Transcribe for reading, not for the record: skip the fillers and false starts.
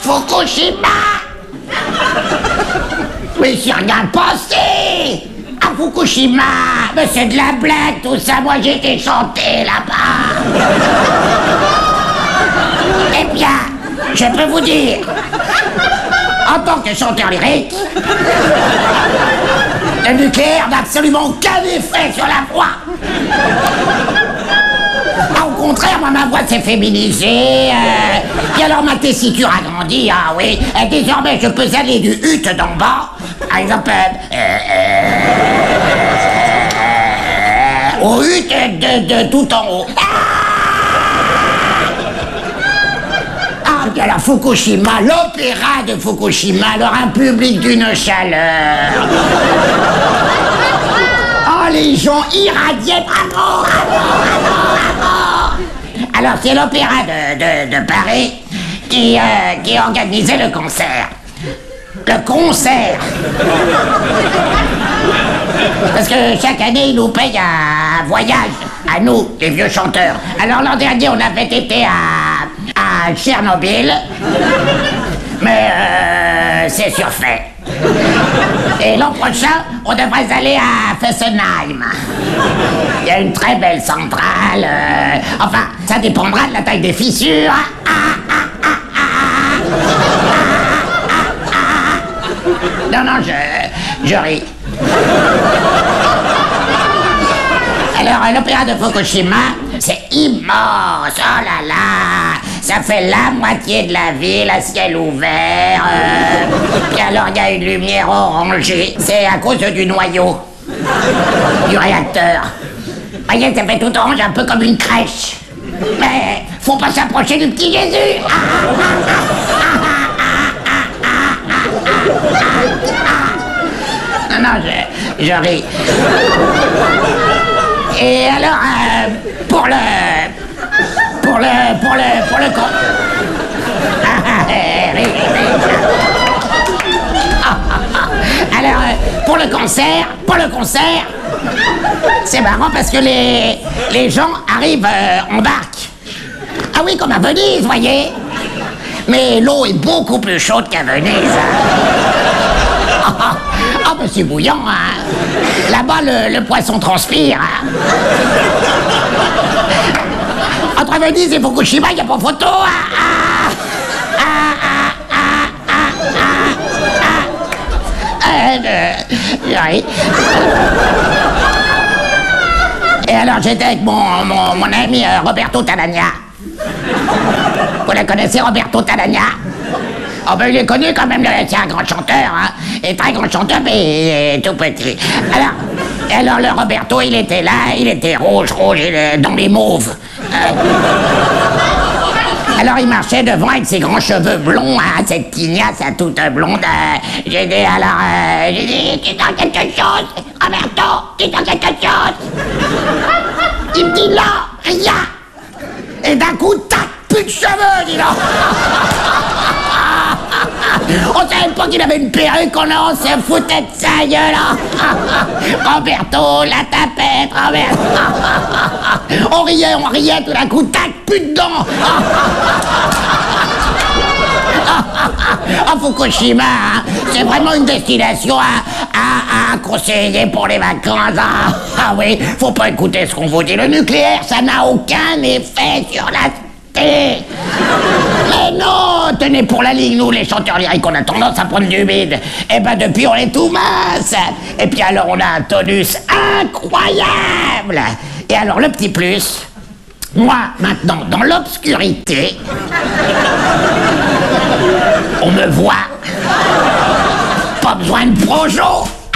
Fukushima. Mais j'y ai rien pensé. À Fukushima, mais c'est de la blague tout ça, moi j'ai été chanter là-bas. Eh bien, je peux vous dire, en tant que chanteur lyrique, le nucléaire n'a absolument aucun effet sur la voix. Au contraire, moi, ma voix s'est féminisée, et alors ma tessiture a grandi, ah oui, et désormais je peux aller du hut d'en bas, par exemple, au hut de tout en haut. À la Fukushima, l'opéra de Fukushima, alors un public d'une chaleur. Oh, les gens irradiés, bravo. Alors, c'est l'opéra de Paris qui organisait le concert. Le concert. Parce que chaque année, ils nous payent un voyage, à nous, les vieux chanteurs. Alors, l'an dernier, on avait été à Tchernobyl, mais c'est surfait. Et l'an prochain, on devrait aller à Fessenheim. Il y a une très belle centrale. Enfin, ça dépendra de la taille des fissures. Non, je ris. Alors, l'opéra de Fukushima, c'est immense, oh là là, ça fait la moitié de la ville à ciel ouvert, puis alors il y a une lumière orangée, c'est à cause du noyau, du réacteur. Vous voyez, ça fait tout orange, un peu comme une crèche. Mais faut pas s'approcher du petit Jésus. Non, je ris. Et alors, pour le alors, pour le concert, c'est marrant parce que les gens arrivent en barque. Ah oui, comme à Venise, voyez. Mais l'eau est beaucoup plus chaude qu'à Venise. Ah, ben c'est bouillant, hein. Là-bas, le poisson transpire, hein. Entre Venise et Fukushima, il n'y a pas photo, hein. Oui. Et alors, j'étais avec mon ami Roberto Talagna. Vous la connaissez, Roberto Talagna? Oh ben, il est connu quand même, c'est un grand chanteur, hein. Et très grand chanteur, mais tout petit. Alors le Roberto, il était là, il était rouge, dans les mauves. Alors il marchait devant avec ses grands cheveux blonds, hein, cette tignasse toute blonde. J'ai dit, tu sens quelque chose, Roberto, tu sens quelque chose? Il me dit non, rien. Et d'un coup, tac, plus de cheveux, dis donc. On savait pas qu'il avait une perruque, on se foutait de sa gueule. Roberto, la tapette, Roberto. On riait, tout d'un coup, tac, plus de dents. Fukushima, hein, c'est vraiment une destination à conseiller pour les vacances. Ah oui, faut pas écouter ce qu'on vous dit. Le nucléaire, ça n'a aucun effet sur la tête. Mais non, tenez, pour la ligne, nous, les chanteurs lyriques, on a tendance à prendre du bide. Et ben depuis, on est tout mince. Et puis alors, on a un tonus incroyable. Et alors, le petit plus, moi, maintenant, dans l'obscurité, on me voit